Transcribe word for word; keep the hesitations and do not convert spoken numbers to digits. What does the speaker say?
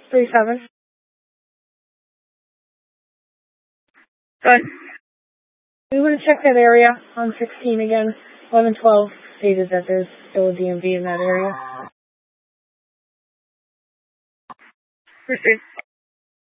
three seven. Good. We want to check that area on sixteen again. eleven twelve stated that there's still a D M V in that area. Proceed.